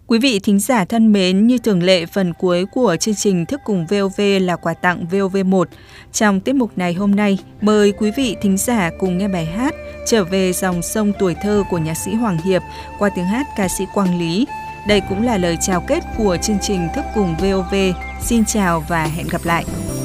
Quý vị thính giả thân mến, như thường lệ, phần cuối của chương trình Thức cùng VOV là quà tặng VOV1. Trong tiết mục này hôm nay, mời quý vị thính giả cùng nghe bài hát Trở về dòng sông tuổi thơ của nhạc sĩ Hoàng Hiệp qua tiếng hát ca sĩ Quang Lý. Đây cũng là lời chào kết của chương trình Thức cùng VOV. Xin chào và hẹn gặp lại!